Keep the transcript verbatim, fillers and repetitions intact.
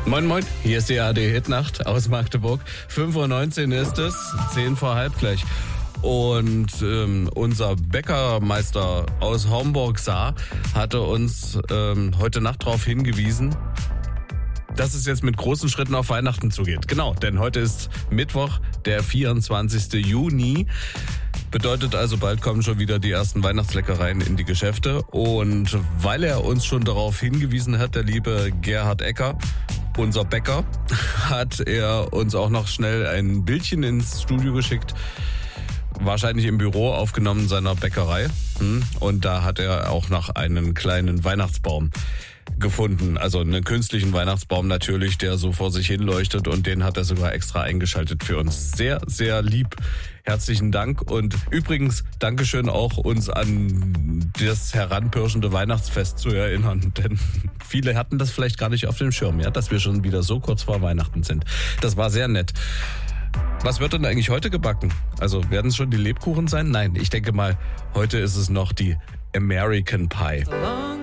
Moin Moin, hier ist die A R D-Hitnacht aus Magdeburg. fünf Uhr neunzehn ist es, zehn vor halb gleich. Und ähm, unser Bäckermeister aus Homburg, Saar, hatte uns ähm, heute Nacht darauf hingewiesen, dass es jetzt mit großen Schritten auf Weihnachten zugeht. Genau, denn heute ist Mittwoch, der vierundzwanzigsten Juni. Bedeutet also, bald kommen schon wieder die ersten Weihnachtsleckereien in die Geschäfte. Und weil er uns schon darauf hingewiesen hat, der liebe Gerhard Ecker, unser Bäcker, hat er uns auch noch schnell ein Bildchen ins Studio geschickt. Wahrscheinlich im Büro aufgenommen seiner Bäckerei. Und da hat er auch noch einen kleinen Weihnachtsbaum gefunden. Also einen künstlichen Weihnachtsbaum natürlich, der so vor sich hin leuchtet, und den hat er sogar extra eingeschaltet für uns. Sehr, sehr lieb. Herzlichen Dank. Und übrigens, Dankeschön auch, uns an das heranpirschende Weihnachtsfest zu erinnern. Denn viele hatten das vielleicht gar nicht auf dem Schirm, ja, dass wir schon wieder so kurz vor Weihnachten sind. Das war sehr nett. Was wird denn eigentlich heute gebacken? Also werden es schon die Lebkuchen sein? Nein, ich denke mal, heute ist es noch die American Pie.